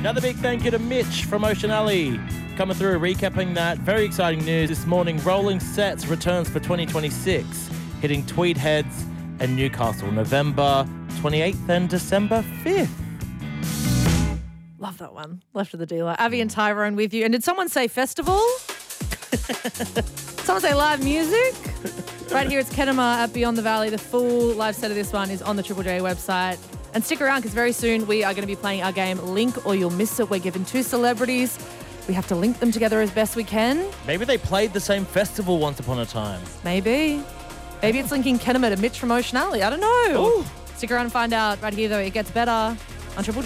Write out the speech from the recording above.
Another big thank you to Mitch from Ocean Alley. Coming through, recapping that. Very exciting news this morning. Rolling Sets returns for 2026, hitting Tweed Heads and Newcastle, November 28th and December 5th. Love that one. Left of the dealer. Avi and Tyrone with you. And did someone say festival? Someone say live music? Right here, it's Kenema at Beyond the Valley. The full live set of this one is on the Triple J website. And stick around because very soon we are going to be playing our game Link or You'll Miss It. We're given two celebrities. We have to link them together as best we can. Maybe they played the same festival once upon a time. Maybe. Maybe it's linking Kenema to Mitch from Ocean Alley. I don't know. Ooh. Stick around and find out. Right here, though, it gets better on Triple J.